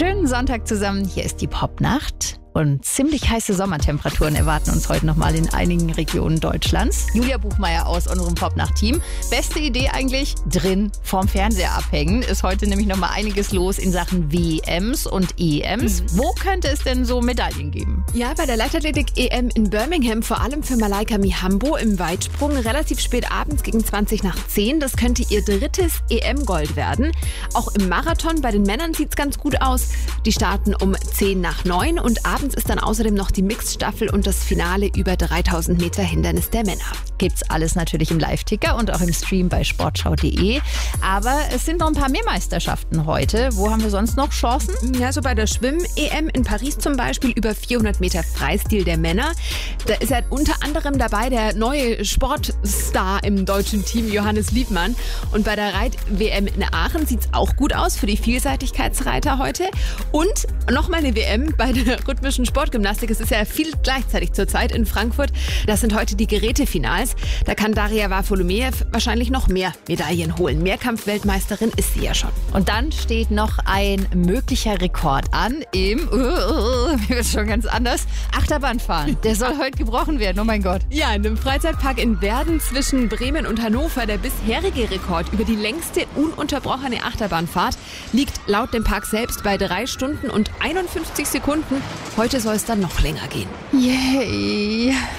Schönen Sonntag zusammen, hier ist die Popnacht. Und ziemlich heiße Sommertemperaturen erwarten uns heute nochmal in einigen Regionen Deutschlands. Julia Buchmeier aus unserem Popnacht-Team. Beste Idee eigentlich, drin vorm Fernseher abhängen. Ist heute nämlich nochmal einiges los in Sachen WMs und EMs. Wo könnte es denn so Medaillen geben? Ja, bei der Leichtathletik-EM in Birmingham, vor allem für Malaika Mihambo im Weitsprung, relativ spät abends gegen 20 nach 10. Das könnte ihr drittes EM-Gold werden. Auch im Marathon bei den Männern sieht es ganz gut aus. Die starten um 10 nach 9 und abends ist dann außerdem noch die Mixed-Staffel und das Finale über 3000 Meter Hindernis der Männer. Gibt's alles natürlich im Live-Ticker und auch im Stream bei sportschau.de. Aber es sind noch ein paar mehr Meisterschaften heute. Wo haben wir sonst noch Chancen? Ja, so bei der Schwimm-EM in Paris zum Beispiel über 400 Meter Freistil der Männer. Da ist ja unter anderem dabei der neue Sportstar im deutschen Team, Johannes Liebmann. Und bei der Reit-WM in Aachen sieht's auch gut aus für die Vielseitigkeitsreiter heute. Und nochmal eine WM bei der rhythmischen Sportgymnastik. Es ist ja viel gleichzeitig zurzeit in Frankfurt. Das sind heute die Gerätefinals. Da kann Daria Varfolomeev wahrscheinlich noch mehr Medaillen holen. Mehrkampf-Weltmeisterin ist sie ja schon. Und dann steht noch ein möglicher Rekord an im, mir wird schon ganz anders, Achterbahnfahren. Der soll heute gebrochen werden, oh mein Gott. Ja, in einem Freizeitpark in Werden zwischen Bremen und Hannover. Der bisherige Rekord über die längste ununterbrochene Achterbahnfahrt liegt laut dem Park selbst bei 3 Stunden und 51 Sekunden. Heute soll es dann noch länger gehen. Yay.